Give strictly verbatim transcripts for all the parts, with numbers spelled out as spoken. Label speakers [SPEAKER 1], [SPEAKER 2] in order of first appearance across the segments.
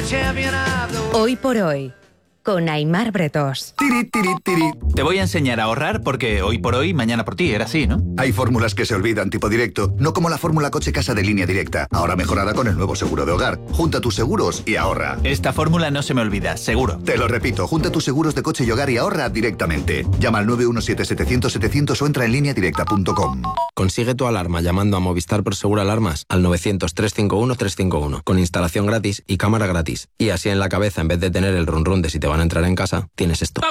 [SPEAKER 1] Hoy por hoy, con Aimar Bretós.
[SPEAKER 2] Tiri, tiri, tiri.
[SPEAKER 3] Te voy a enseñar a ahorrar porque hoy por hoy, mañana por ti, era así, ¿no?
[SPEAKER 2] Hay fórmulas que se olvidan, tipo directo, no como la fórmula coche-casa de Línea Directa, ahora mejorada con el nuevo seguro de hogar. Junta tus seguros y ahorra.
[SPEAKER 3] Esta fórmula no se me olvida, seguro.
[SPEAKER 2] Te lo repito, junta tus seguros de coche y hogar y ahorra directamente. Llama al nueve uno siete, setecientos, setecientos o entra en línea directa punto com.
[SPEAKER 4] Consigue tu alarma llamando a Movistar Prosegur Alarmas al novecientos, trescientos cincuenta y uno, trescientos cincuenta y uno, con instalación gratis y cámara gratis. Y así en la cabeza, en vez de tener el run run de si te van a entrar en casa, tienes esto.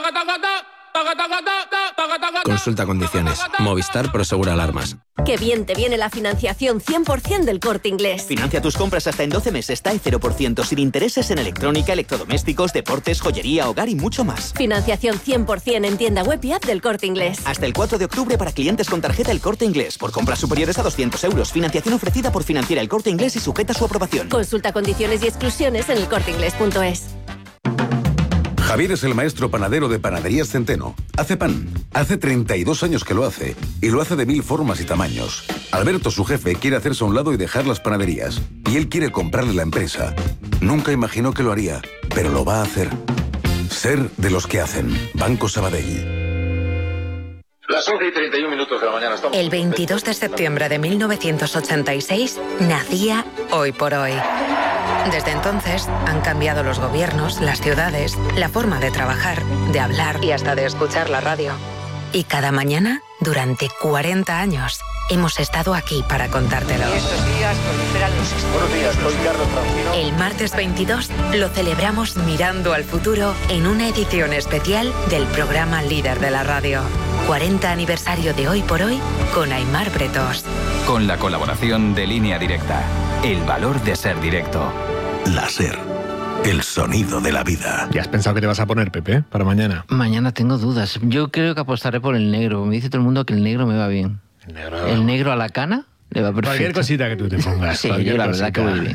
[SPEAKER 4] Consulta condiciones. Movistar Prosegur Alarmas.
[SPEAKER 5] Qué bien te viene la financiación cien por ciento del Corte Inglés.
[SPEAKER 6] Financia tus compras hasta en doce meses, T A E cero por ciento, sin intereses en electrónica, electrodomésticos, deportes, joyería, hogar y mucho más.
[SPEAKER 5] Financiación cien por ciento en tienda web y app del Corte Inglés.
[SPEAKER 6] Hasta el cuatro de octubre para clientes con tarjeta El Corte Inglés. Por compras superiores a doscientos euros. Financiación ofrecida por Financiera El Corte Inglés y sujeta a su aprobación.
[SPEAKER 5] Consulta condiciones y exclusiones en el corte inglés punto es.
[SPEAKER 7] Javier es el maestro panadero de Panaderías Centeno. Hace pan. Hace treinta y dos años que lo hace. Y lo hace de mil formas y tamaños. Alberto, su jefe, quiere hacerse a un lado y dejar las panaderías. Y él quiere comprarle la empresa. Nunca imaginó que lo haría, pero lo va a hacer. Ser de los que hacen. Banco Sabadell.
[SPEAKER 8] Las once y treinta y un minutos de la mañana. Estamos...
[SPEAKER 1] El veintidós de septiembre de mil novecientos ochenta y seis nacía Hoy por Hoy. Desde entonces han cambiado los gobiernos, las ciudades, la forma de trabajar, de hablar y hasta de escuchar la radio. Y cada mañana, durante cuarenta años, hemos estado aquí para contártelo.
[SPEAKER 9] Y estos días proliferan los
[SPEAKER 8] Buenos días, soy Carlos Francino.
[SPEAKER 1] El martes veintidós lo celebramos mirando al futuro en una edición especial del programa líder de la radio. cuarenta aniversario de Hoy por Hoy con Aimar Bretós.
[SPEAKER 10] Con la colaboración de Línea Directa. El valor de ser directo.
[SPEAKER 7] La SER. El sonido de la vida.
[SPEAKER 11] ¿Ya has pensado que te vas a poner, Pepe, para mañana?
[SPEAKER 12] Mañana tengo dudas. Yo creo que apostaré por el negro. Me dice todo el mundo que el negro me va bien.
[SPEAKER 11] El negro,
[SPEAKER 12] el negro a la cana le va perfecto.
[SPEAKER 11] Cualquier cosita que tú te pongas.
[SPEAKER 12] Sí, yo la verdad que voy bien.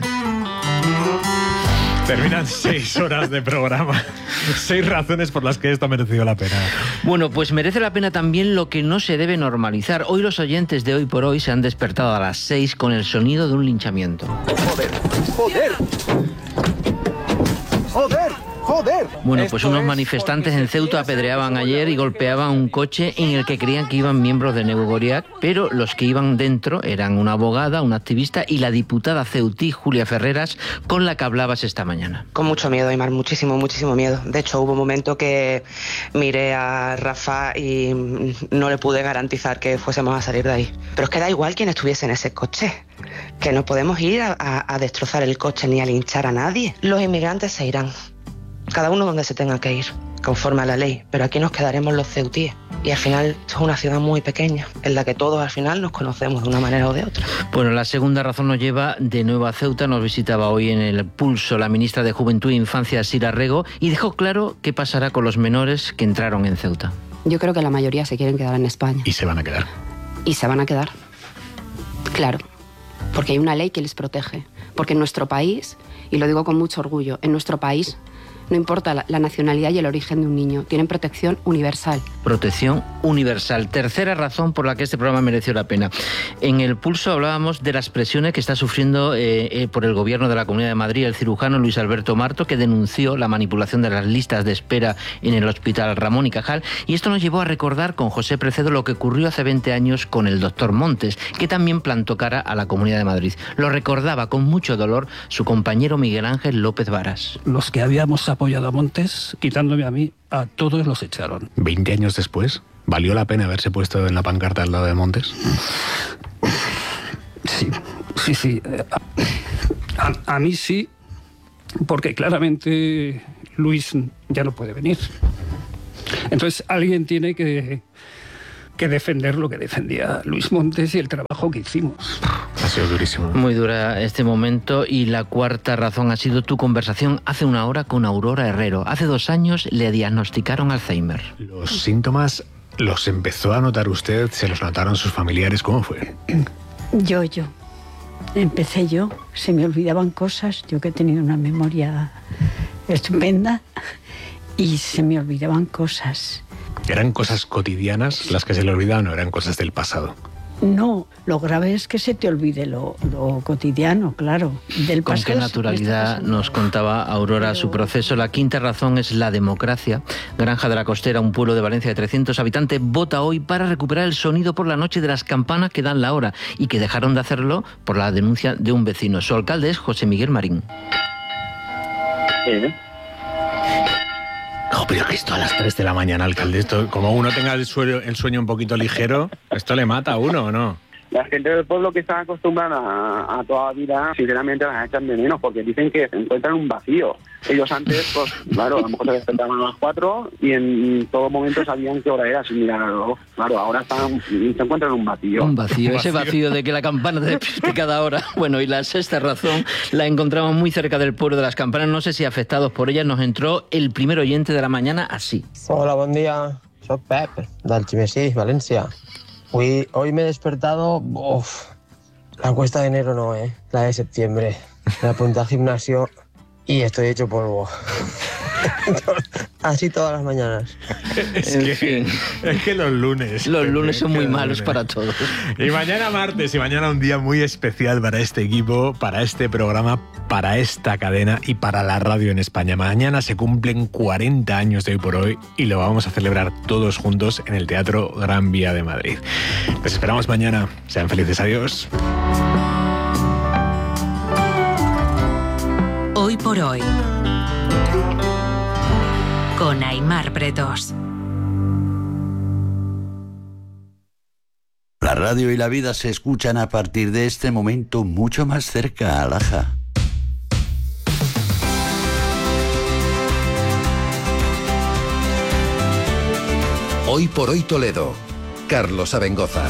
[SPEAKER 11] Terminan seis horas de programa. Seis razones por las que esto ha merecido la pena.
[SPEAKER 12] Bueno, pues merece la pena también lo que no se debe normalizar. Hoy los oyentes de Hoy por Hoy se han despertado a las seis con el sonido de un linchamiento.
[SPEAKER 8] Joder, joder. Joder, joder.
[SPEAKER 12] Bueno, pues unos manifestantes en Ceuta apedreaban ayer y golpeaban un coche en el que creían que iban miembros de Negu Goriak, pero los que iban dentro eran una abogada, una activista y la diputada ceutí Julia Ferreras, con la que hablabas esta mañana.
[SPEAKER 13] Con mucho miedo, Aimar, muchísimo, muchísimo miedo. De hecho, hubo un momento que miré a Rafa y no le pude garantizar que fuésemos a salir de ahí. Pero es que da igual quién estuviese en ese coche, que no podemos ir a, a, a destrozar el coche ni a linchar a nadie. Los inmigrantes se irán, cada uno donde se tenga que ir, conforme a la ley, pero aquí nos quedaremos los ceutíes. Y al final, esto es una ciudad muy pequeña, en la que todos al final nos conocemos de una manera o de otra.
[SPEAKER 12] Bueno, la segunda razón nos lleva de nuevo a Ceuta. Nos visitaba hoy en el Pulso la ministra de Juventud e Infancia, Sira Rego, y dejó claro qué pasará con los menores que entraron en Ceuta.
[SPEAKER 14] Yo creo que la mayoría se quieren quedar en España.
[SPEAKER 11] Y se van a quedar.
[SPEAKER 14] Y se van a quedar. Claro, porque hay una ley que les protege. Porque en nuestro país, y lo digo con mucho orgullo, en nuestro país no importa la, la nacionalidad y el origen de un niño, tienen protección universal.
[SPEAKER 12] Protección universal. Tercera razón por la que este programa mereció la pena. En el Pulso hablábamos de las presiones que está sufriendo eh, eh, por el gobierno de la Comunidad de Madrid el cirujano Luis Alberto Marto, que denunció la manipulación de las listas de espera en el Hospital Ramón y Cajal, y esto nos llevó a recordar con José Precedo lo que ocurrió hace veinte años con el doctor Montes, que también plantó cara a la Comunidad de Madrid. Lo recordaba con mucho dolor su compañero Miguel Ángel López Varas.
[SPEAKER 15] Los que habíamos apoyado a Montes, quitándome a mí, a todos los echaron.
[SPEAKER 11] Veinte años después, ¿valió la pena haberse puesto en la pancarta al lado de Montes?
[SPEAKER 15] Sí, sí, sí. A, a mí sí, porque claramente Luis ya no puede venir. Entonces alguien tiene que, que defender lo que defendía Luis Montes y el trabajo que hicimos.
[SPEAKER 11] Ha sido durísimo.
[SPEAKER 12] Muy dura este momento. Y la cuarta razón ha sido tu conversación hace una hora con Aurora Herrero. Hace dos años le diagnosticaron Alzheimer.
[SPEAKER 11] ¿Los síntomas los empezó a notar usted? ¿Se los notaron sus familiares? ¿Cómo fue?
[SPEAKER 16] Yo, yo. Empecé yo. Se me olvidaban cosas. Yo que he tenido una memoria estupenda. Y se me olvidaban cosas.
[SPEAKER 11] ¿Eran cosas cotidianas las que se le olvidaban o eran cosas del pasado?
[SPEAKER 16] No, lo grave es que se te olvide lo, lo cotidiano, claro. Del
[SPEAKER 12] Con
[SPEAKER 16] pasado
[SPEAKER 12] qué naturalidad nos contaba Aurora su proceso. La quinta razón es la democracia. Granja de la Costera, un pueblo de Valencia de trescientos habitantes, vota hoy para recuperar el sonido por la noche de las campanas que dan la hora y que dejaron de hacerlo por la denuncia de un vecino. Su alcalde es José Miguel Marín.
[SPEAKER 11] ¿Eh? No, pero que esto a las tres de la mañana, alcalde, esto, como uno tenga el sueño, el sueño un poquito ligero, ¿esto le mata a uno o no?
[SPEAKER 17] La gente del pueblo que está acostumbrada a, a toda la vida, sinceramente las echan de menos porque dicen que se encuentran un vacío. Ellos antes, pues claro, a lo mejor se despertaban a las cuatro y en todo momento sabían qué hora era sin mirar el reloj. Claro, ahora están, se encuentran en un vacío.
[SPEAKER 12] Un vacío, ese vacío de que la campana te despierte cada hora. Bueno, y la sexta razón la encontramos muy cerca del pueblo de las campanas. No sé si afectados por ellas nos entró el primer oyente de la mañana así.
[SPEAKER 18] Hola, buen día. Soy Pep, d'Algemesí, Valencia. Hoy, hoy me he despertado, uf, la encuesta de enero no, ¿eh? La de septiembre. Me apunté al gimnasio y estoy hecho polvo. Así todas las mañanas.
[SPEAKER 11] Es que, es que los lunes.
[SPEAKER 12] Los lunes son muy
[SPEAKER 11] los
[SPEAKER 12] malos
[SPEAKER 11] lunes.
[SPEAKER 12] para todos.
[SPEAKER 11] Y mañana martes, y mañana un día muy especial para este equipo, para este programa, para esta cadena y para la radio en España. Mañana se cumplen cuarenta años de Hoy por Hoy y lo vamos a celebrar todos juntos en el Teatro Gran Vía de Madrid. Les esperamos mañana. Sean felices. Adiós.
[SPEAKER 1] Hoy por Hoy, con Aimar Bretos.
[SPEAKER 19] La radio y la vida se escuchan a partir de este momento mucho más cerca, Alaja.
[SPEAKER 20] Hoy por Hoy Toledo, Carlos Abengózar.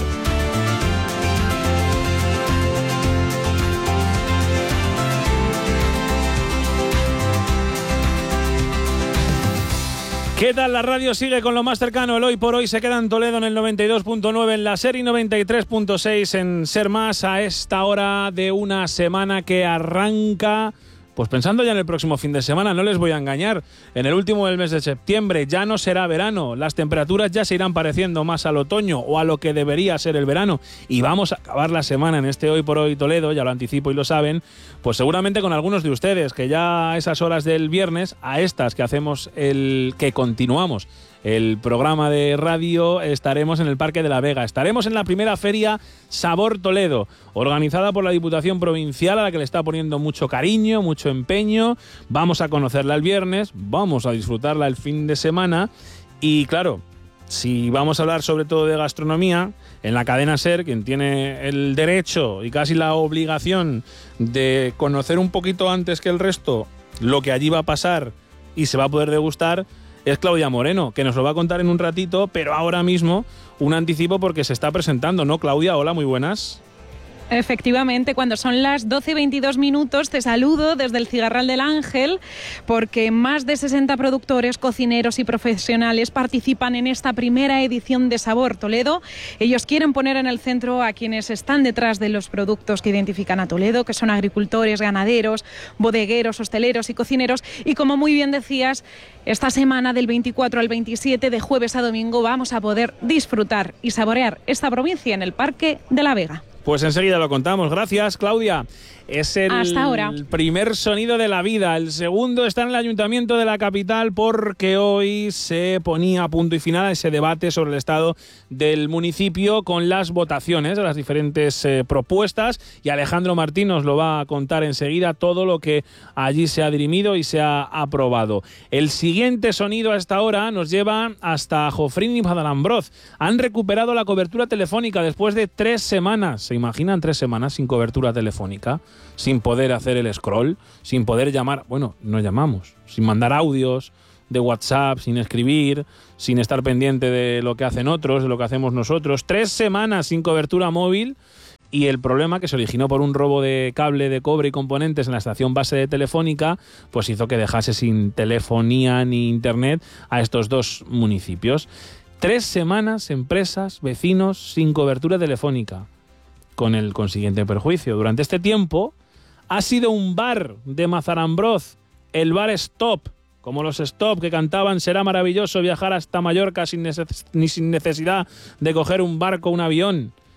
[SPEAKER 21] ¿Qué tal? La radio sigue con lo más cercano. El Hoy por Hoy se queda en Toledo en el noventa y dos punto nueve, en la SER y noventa y tres punto seis en Ser Más, a esta hora de una semana que arranca, pues pensando ya en el próximo fin de semana. No les voy a engañar, en el último del mes de septiembre ya no será verano, las temperaturas ya se irán pareciendo más al otoño o a lo que debería ser el verano, y vamos a acabar la semana en este Hoy por Hoy Toledo, ya lo anticipo y lo saben, pues seguramente con algunos de ustedes que ya a esas horas del viernes, a estas que hacemos el que continuamos el programa de radio, estaremos en el Parque de la Vega. Estaremos en la primera feria Sabor Toledo, organizada por la Diputación Provincial, a la que le está poniendo mucho cariño, mucho empeño. Vamos a conocerla el viernes, vamos a disfrutarla el fin de semana y, claro, si vamos a hablar sobre todo de gastronomía, en la cadena SER, quien tiene el derecho y casi la obligación de conocer un poquito antes que el resto lo que allí va a pasar y se va a poder degustar, es Claudia Moreno, que nos lo va a contar en un ratito, pero ahora mismo un anticipo porque se está presentando, ¿no, Claudia? Hola, muy buenas.
[SPEAKER 22] Efectivamente, cuando son las doce y veintidós minutos te saludo desde el Cigarral del Ángel, porque más de sesenta productores, cocineros y profesionales participan en esta primera edición de Sabor Toledo. Ellos quieren poner en el centro a quienes están detrás de los productos que identifican a Toledo, que son agricultores, ganaderos, bodegueros, hosteleros y cocineros. Y como muy bien decías, esta semana del veinticuatro al veintisiete, de jueves a domingo, vamos a poder disfrutar y saborear esta provincia en el Parque de la Vega.
[SPEAKER 21] Pues enseguida lo contamos. Gracias, Claudia. Es el
[SPEAKER 22] Hasta ahora.
[SPEAKER 21] primer sonido de la vida. El segundo está en el Ayuntamiento de la capital, porque hoy se ponía a punto y final ese debate sobre el estado del municipio con las votaciones de las diferentes eh, propuestas, y Alejandro Martín nos lo va a contar enseguida todo lo que allí se ha dirimido y se ha aprobado. El siguiente sonido a esta hora nos lleva hasta Jofrín y Madalambroz. Han recuperado la cobertura telefónica después de tres semanas. ¿Se imaginan tres semanas sin cobertura telefónica? Sin poder hacer el scroll, sin poder llamar, bueno, no llamamos, sin mandar audios de WhatsApp, sin escribir, sin estar pendiente de lo que hacen otros, de lo que hacemos nosotros. Tres semanas sin cobertura móvil, y el problema, que se originó por un robo de cable de cobre y componentes en la estación base de Telefónica, pues hizo que dejase sin telefonía ni internet a estos dos municipios. Tres semanas, empresas, vecinos, sin cobertura telefónica, con el consiguiente perjuicio. Durante este tiempo ha sido un bar de Mazarambroz, el bar Stop, como los Stop que cantaban "Será maravilloso viajar hasta Mallorca sin, neces- ni sin necesidad de coger un barco o un avión".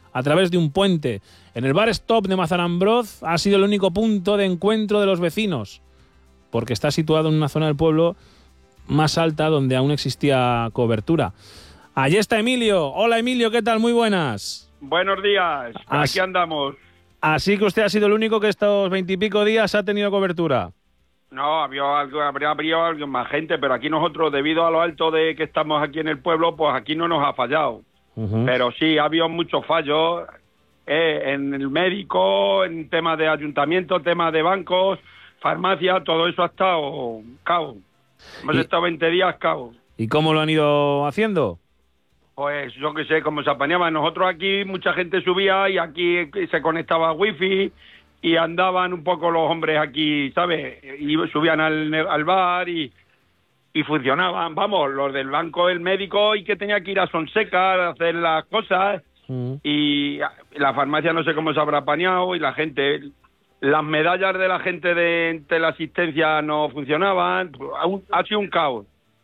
[SPEAKER 21] a través de un puente. En el bar Stop de Mazarambroz ha sido el único punto de encuentro de los vecinos, porque está situado en una zona del pueblo más alta donde aún existía cobertura. Allí está Emilio. Hola Emilio, ¿qué tal? Muy buenas.
[SPEAKER 2] Buenos días,
[SPEAKER 21] As-
[SPEAKER 2] aquí andamos.
[SPEAKER 21] Así que usted ha sido el único que estos veintipico días ha tenido cobertura.
[SPEAKER 2] No, había algo, habría, habría algo más gente, pero aquí nosotros, debido a lo alto de que estamos aquí en el pueblo, pues aquí no nos ha fallado.
[SPEAKER 21] Uh-huh.
[SPEAKER 2] Pero sí, ha habido muchos fallos eh, en el médico, en temas de ayuntamiento, temas de bancos, farmacia, todo eso ha estado caos. Hemos
[SPEAKER 21] ¿Y,
[SPEAKER 2] estado veinte días caos.
[SPEAKER 21] ¿Y cómo lo han ido haciendo?
[SPEAKER 2] Pues yo qué sé, cómo se apañaban. Nosotros aquí mucha gente subía y aquí se conectaba a wifi y andaban un poco los hombres aquí, ¿sabes? Y subían al, al bar y, y funcionaban. Vamos, los del banco, el médico y que tenía que ir a Sonseca a hacer las cosas.
[SPEAKER 21] Mm.
[SPEAKER 2] Y la farmacia no sé cómo se habrá apañado y la gente... Las medallas de la gente de teleasistencia no funcionaban. Ha sido un caos.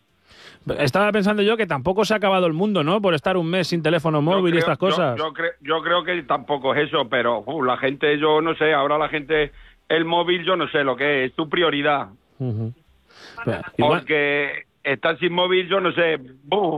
[SPEAKER 21] Estaba pensando yo que tampoco se ha acabado el mundo, ¿no? Por estar un mes sin teléfono móvil
[SPEAKER 2] creo,
[SPEAKER 21] y estas cosas.
[SPEAKER 2] Yo, yo, creo, yo creo que tampoco es eso, pero uh, la gente, yo no sé, ahora la gente, el móvil yo no sé lo que es, es tu prioridad.
[SPEAKER 21] Uh-huh. Pero, igual...
[SPEAKER 2] Porque estar sin móvil yo no sé, uh,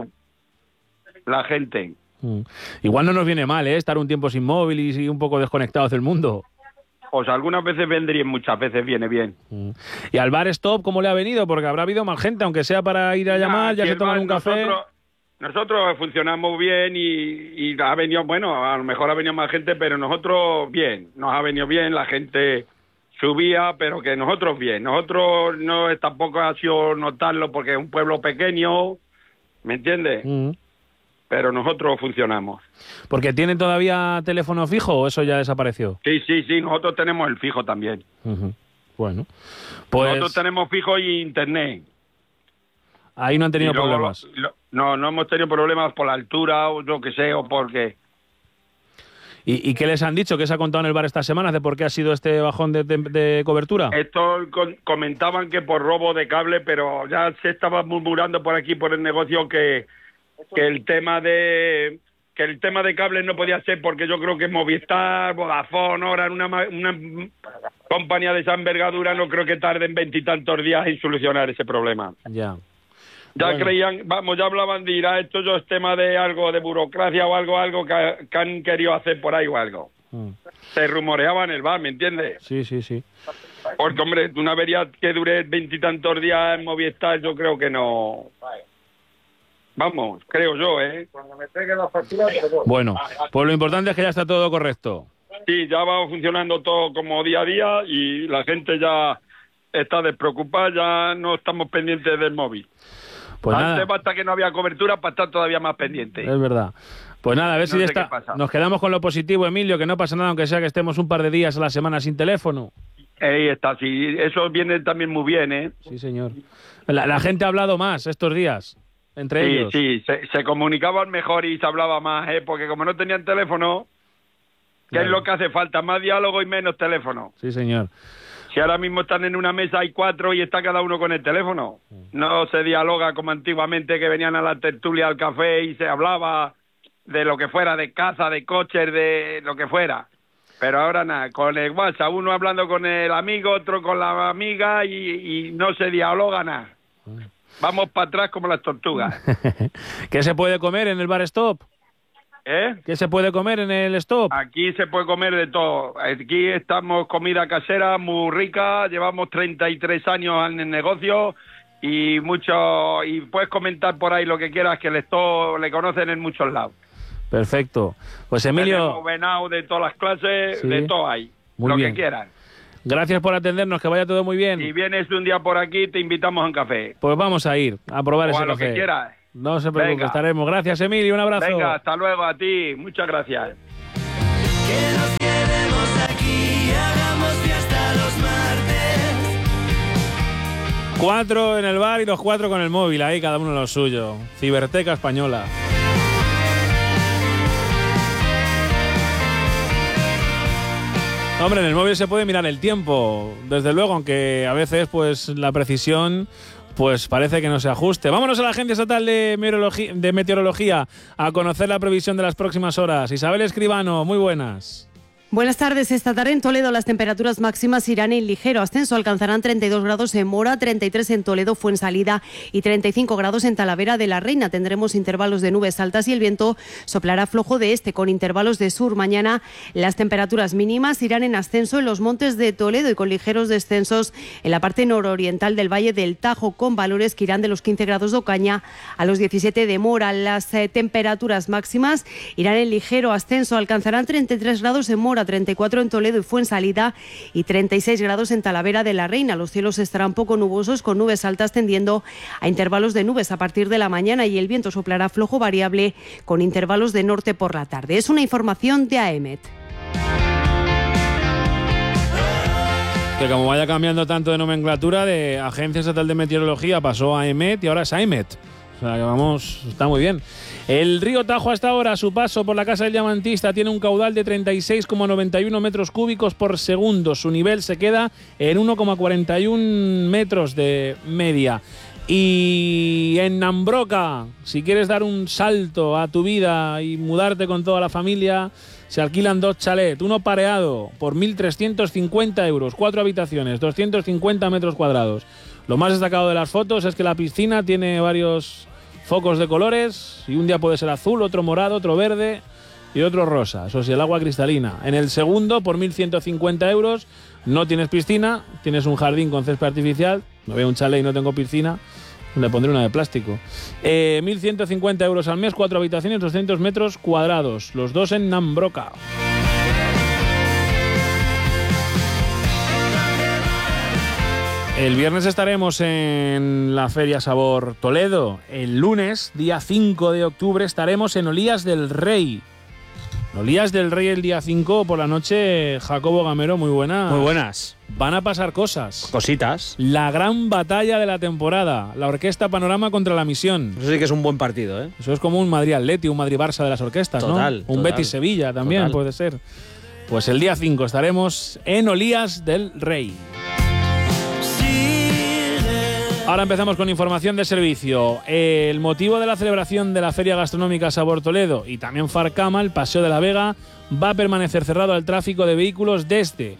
[SPEAKER 2] la gente.
[SPEAKER 21] Uh. Igual no nos viene mal, ¿eh? Estar un tiempo sin móvil y, y un poco desconectados del mundo.
[SPEAKER 2] Pues algunas veces vendría, muchas veces viene bien.
[SPEAKER 21] Uh. ¿Y al bar Stop cómo le ha venido? Porque habrá habido más gente, aunque sea para ir a llamar, nah, ya se toman un café.
[SPEAKER 2] Nosotros, nosotros funcionamos bien y, y ha venido, bueno, a lo mejor ha venido más gente, pero nosotros bien, nos ha venido bien, la gente subía, pero que nosotros bien. Nosotros no tampoco ha sido notarlo porque es un pueblo pequeño, ¿me entiendes?
[SPEAKER 21] Uh.
[SPEAKER 2] Pero nosotros funcionamos.
[SPEAKER 21] ¿Porque tienen todavía teléfono fijo o eso ya desapareció?
[SPEAKER 2] Sí, sí, sí, nosotros tenemos el fijo también.
[SPEAKER 21] Uh-huh. Bueno, pues...
[SPEAKER 2] Nosotros tenemos fijo y internet.
[SPEAKER 21] Ahí no han tenido
[SPEAKER 2] luego,
[SPEAKER 21] problemas.
[SPEAKER 2] Lo, lo, no, no hemos tenido problemas por la altura o yo qué sé, o porque...
[SPEAKER 21] ¿Y, ¿Y qué les han dicho? ¿Qué se ha contado en el bar estas semanas de por qué ha sido este bajón de, de, de cobertura?
[SPEAKER 2] Esto con, comentaban que por robo de cable, pero ya se estaba murmurando por aquí, por el negocio, que... que el tema de que el tema de cables no podía ser porque yo creo que Movistar, Vodafone, ahora una, una compañía de esa envergadura no creo que tarden veintitantos días en solucionar ese problema.
[SPEAKER 21] Ya.
[SPEAKER 2] Ya
[SPEAKER 21] bueno.
[SPEAKER 2] creían, vamos, ya hablaban de ir a esto, yo es tema de algo de burocracia o algo, algo que, que han querido hacer por ahí o algo.
[SPEAKER 21] Mm.
[SPEAKER 2] Se rumoreaba en el bar, ¿me entiendes?
[SPEAKER 21] Sí, sí, sí.
[SPEAKER 2] Porque, hombre, una avería que dure veintitantos días en Movistar, yo creo que no... Vamos, creo yo, ¿eh? Cuando me pegue la factura...
[SPEAKER 21] Bueno, pues lo importante es que ya está todo correcto.
[SPEAKER 2] Sí, ya va funcionando todo como día a día y la gente ya está despreocupada, ya no estamos pendientes del móvil.
[SPEAKER 21] Pues
[SPEAKER 2] Antes
[SPEAKER 21] nada.
[SPEAKER 2] basta que no había cobertura para estar todavía más pendiente.
[SPEAKER 21] Es verdad. Pues nada, a ver
[SPEAKER 2] no
[SPEAKER 21] si
[SPEAKER 2] sé
[SPEAKER 21] esta... nos quedamos con lo positivo, Emilio, que no pasa nada aunque sea que estemos un par de días a la semana sin teléfono.
[SPEAKER 2] Ahí está, sí, eso viene también muy bien, ¿eh?
[SPEAKER 21] Sí, señor. La, la gente ha hablado más estos días. Entre
[SPEAKER 2] sí,
[SPEAKER 21] ellos.
[SPEAKER 2] Sí, se, se comunicaban mejor y se hablaba más, ¿eh? Porque como no tenían teléfono, ¿qué claro. es lo que hace falta? Más diálogo y menos teléfono.
[SPEAKER 21] Sí, señor.
[SPEAKER 2] Si ahora mismo están en una mesa, hay cuatro y está cada uno con el teléfono. No se dialoga como antiguamente, que venían a la tertulia, al café y se hablaba de lo que fuera, de caza, de coches, de lo que fuera. Pero ahora nada, con el WhatsApp, uno hablando con el amigo, otro con la amiga y, y no se dialoga nada. Vamos para atrás como las tortugas.
[SPEAKER 21] ¿Qué se puede comer en el bar Stop?
[SPEAKER 2] ¿Eh?
[SPEAKER 21] ¿Qué se puede comer en el Stop?
[SPEAKER 2] Aquí se puede comer de todo. Aquí estamos comida casera muy rica. Llevamos treinta y tres años en el negocio y mucho y puedes comentar por ahí lo que quieras, que el Stop le conocen en muchos lados.
[SPEAKER 21] Perfecto. Pues Emilio...
[SPEAKER 2] Tenemos venado de todas las clases,
[SPEAKER 21] sí.
[SPEAKER 2] de todo hay.
[SPEAKER 21] Muy
[SPEAKER 2] lo
[SPEAKER 21] bien.
[SPEAKER 2] que quieran.
[SPEAKER 21] Gracias por atendernos, que vaya todo muy bien.
[SPEAKER 2] Si vienes un día por aquí, te invitamos a un café.
[SPEAKER 21] Pues vamos a ir a probar
[SPEAKER 2] o
[SPEAKER 21] ese
[SPEAKER 2] a lo
[SPEAKER 21] café.
[SPEAKER 2] que quieras.
[SPEAKER 21] No se preocupe,
[SPEAKER 2] Venga.
[SPEAKER 21] estaremos. Gracias, Emilio, un abrazo.
[SPEAKER 2] Venga, hasta luego a ti. Muchas gracias.
[SPEAKER 3] Que nos quedemos aquí, hagamos fiesta los martes.
[SPEAKER 21] Cuatro en el bar y los cuatro con el móvil, ahí cada uno lo suyo. Ciberteca española. Hombre, en el móvil se puede mirar el tiempo, desde luego, aunque a veces pues la precisión pues parece que no se ajuste. Vámonos a la Agencia Estatal de Meteorología, de Meteorología a conocer la previsión de las próximas horas. Isabel Escribano, muy buenas.
[SPEAKER 4] Buenas tardes. Esta tarde en Toledo las temperaturas máximas irán en ligero ascenso. Alcanzarán treinta y dos grados en Mora, treinta y tres en Toledo, Fuensalida y treinta y cinco grados en Talavera de la Reina. Tendremos intervalos de nubes altas y el viento soplará flojo de este con intervalos de sur. Mañana las temperaturas mínimas irán en ascenso en los montes de Toledo y con ligeros descensos en la parte nororiental del Valle del Tajo, con valores que irán de los quince grados de Ocaña a los diecisiete de Mora. Las eh, temperaturas máximas irán en ligero ascenso. Alcanzarán treinta y tres grados en Mora, treinta y cuatro en Toledo y Fuensalida y treinta y seis grados en Talavera de la Reina. Los cielos estarán poco nubosos con nubes altas tendiendo a intervalos de nubes a partir de la mañana y el viento soplará flojo variable con intervalos de norte por la tarde. Es una información de AEMET.
[SPEAKER 21] Que como vaya cambiando tanto de nomenclatura, de Agencia Estatal de Meteorología pasó a AEMET y ahora es AEMET. O sea que vamos, está muy bien. El río Tajo hasta ahora, a su paso por la Casa del Diamantista, tiene un caudal de treinta y seis coma noventa y uno metros cúbicos por segundo. Su nivel se queda en uno coma cuarenta y uno metros de media. Y en Nambroca, si quieres dar un salto a tu vida y mudarte con toda la familia, se alquilan dos chalets, uno pareado por mil trescientos cincuenta euros, cuatro habitaciones, doscientos cincuenta metros cuadrados. Lo más destacado de las fotos es que la piscina tiene varios focos de colores y un día puede ser azul, otro morado, otro verde y otro rosa. Eso sí, el agua cristalina. En el segundo, por mil ciento cincuenta euros, no tienes piscina, tienes un jardín con césped artificial. No veo un chalet y no tengo piscina, le pondré una de plástico. Eh, mil ciento cincuenta euros al mes, cuatro habitaciones, doscientos metros cuadrados. Los dos en Nambroca. El viernes estaremos en la Feria Sabor Toledo. El lunes, día cinco de octubre, estaremos en Olías del Rey. Olías del Rey el día cinco por la noche. Jacobo Gamero, muy buenas.
[SPEAKER 6] Muy buenas.
[SPEAKER 21] Van a pasar cosas.
[SPEAKER 6] Cositas.
[SPEAKER 21] La gran batalla de la temporada. La Orquesta Panorama contra la Misión.
[SPEAKER 6] Eso sí que es un buen partido, ¿eh?
[SPEAKER 21] Eso es como un Madrid-Atleti, un Madrid-Barça de las orquestas,
[SPEAKER 6] total,
[SPEAKER 21] ¿no? Un
[SPEAKER 6] total.
[SPEAKER 21] Betis-Sevilla también
[SPEAKER 6] Total.
[SPEAKER 21] puede ser. Pues el día cinco estaremos en Olías del Rey. Ahora empezamos con información de servicio. El motivo de la celebración de la Feria Gastronómica Sabor Toledo y también Farcama, el Paseo de la Vega, va a permanecer cerrado al tráfico de vehículos desde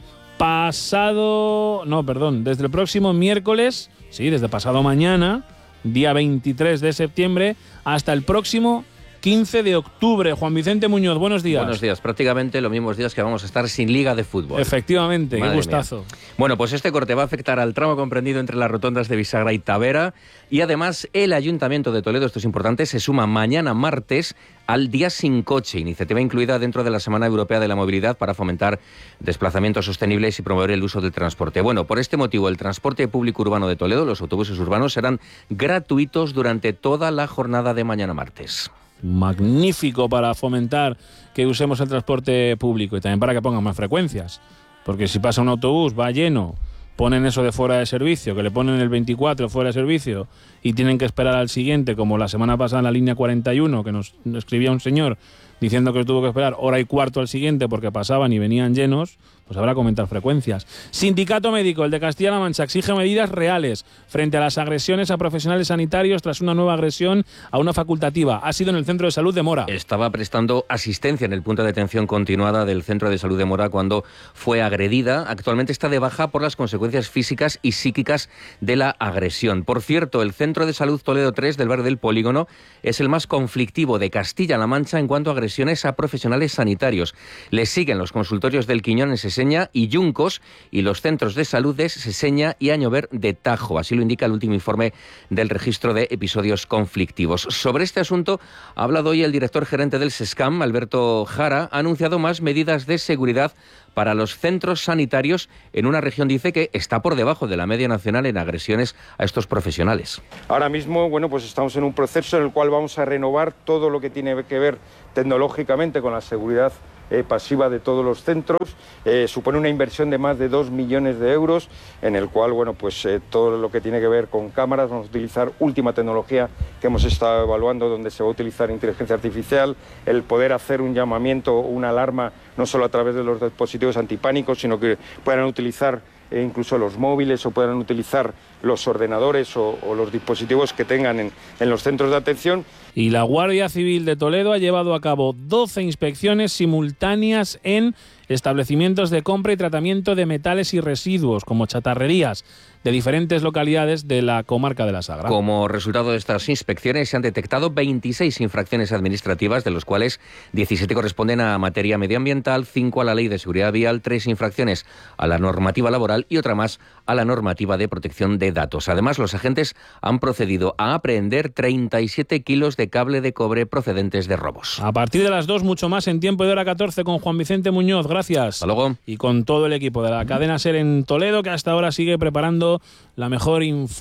[SPEAKER 21] pasado... No, perdón, desde el próximo miércoles, sí, desde pasado mañana, día veintitrés de septiembre, hasta el próximo quince de octubre. Juan Vicente Muñoz, buenos días.
[SPEAKER 23] Buenos días, prácticamente los mismos días que vamos a estar sin liga de fútbol.
[SPEAKER 21] Efectivamente,
[SPEAKER 23] Madre
[SPEAKER 21] qué gustazo.
[SPEAKER 23] mía. Bueno, pues este corte va a afectar al tramo comprendido entre las rotondas de Bisagra y Tavera y además el Ayuntamiento de Toledo, esto es importante, se suma mañana martes al Día Sin Coche, iniciativa incluida dentro de la Semana Europea de la Movilidad para fomentar desplazamientos sostenibles y promover el uso del transporte. Bueno, por este motivo, el transporte público urbano de Toledo, los autobuses urbanos, serán gratuitos durante toda la jornada de mañana martes.
[SPEAKER 21] Magnífico para fomentar que usemos el transporte público y también para que pongan más frecuencias. Porque si pasa un autobús, va lleno, ponen eso de fuera de servicio, que le ponen el veinticuatro fuera de servicio y tienen que esperar al siguiente, como la semana pasada en la línea cuarenta y uno, que nos escribía un señor diciendo que tuvo que esperar hora y cuarto al siguiente porque pasaban y venían llenos, pues habrá que aumentar frecuencias. Sindicato Médico, el de Castilla-La Mancha, exige medidas reales frente a las agresiones a profesionales sanitarios tras una nueva agresión a una facultativa. Ha sido en el Centro de Salud de Mora.
[SPEAKER 23] Estaba prestando asistencia en el punto de atención continuada del Centro de Salud de Mora cuando fue agredida. Actualmente está de baja por las consecuencias físicas y psíquicas de la agresión. Por cierto, el Centro de Salud Toledo tres del barrio del Polígono es el más conflictivo de Castilla-La Mancha en cuanto a agresiones a profesionales sanitarios. Le siguen los consultorios del Quiñón en Seseña y Yuncos y los centros de salud de Seseña y Añover de Tajo. Así lo indica el último informe del registro de episodios conflictivos. Sobre este asunto ha hablado hoy el director gerente del SESCAM, Alberto Jara, ha anunciado más medidas de seguridad para los centros sanitarios en una región, dice, que está por debajo de la media nacional en agresiones a estos profesionales.
[SPEAKER 24] Ahora mismo, bueno, pues estamos en un proceso en el cual vamos a renovar todo lo que tiene que ver tecnológicamente con la seguridad eh, pasiva de todos los centros. Eh, supone una inversión de más de dos millones de euros, en el cual, bueno, pues eh, todo lo que tiene que ver con cámaras, vamos a utilizar última tecnología que hemos estado evaluando, donde se va a utilizar inteligencia artificial, el poder hacer un llamamiento o una alarma, no solo a través de los dispositivos antipánicos, sino que puedan utilizar eh, incluso los móviles o puedan utilizar los ordenadores o, o los dispositivos que tengan en, en los centros de atención.
[SPEAKER 21] Y la Guardia Civil de Toledo ha llevado a cabo doce inspecciones simultáneas en establecimientos de compra y tratamiento de metales y residuos, como chatarrerías, de diferentes localidades de la comarca de la Sagra.
[SPEAKER 23] Como resultado de estas inspecciones se han detectado veintiséis infracciones administrativas, de los cuales diecisiete corresponden a materia medioambiental, cinco a la Ley de Seguridad Vial, tres infracciones a la normativa laboral y otra más a la normativa de protección de datos. Además, los agentes han procedido a apreender treinta y siete kilos de cable de cobre procedentes de robos.
[SPEAKER 21] A partir de las dos, mucho más en Tiempo de Hora catorce con Juan Vicente Muñoz. Gracias.
[SPEAKER 23] Hasta luego.
[SPEAKER 21] Y con todo el equipo de la cadena SER en Toledo, que hasta ahora sigue preparando la mejor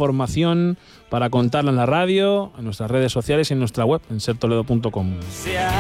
[SPEAKER 21] información para contarla en la radio, en nuestras redes sociales y en nuestra web, en ser toledo punto com.